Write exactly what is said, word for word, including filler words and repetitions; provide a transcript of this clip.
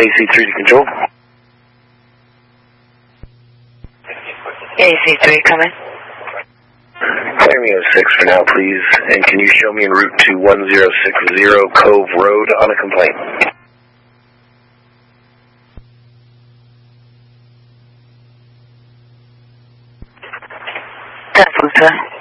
A C three to control. A C three, coming. Clear me oh six for now, please. And can you show me en route to one zero six zero Cove Road on a complaint? That's what's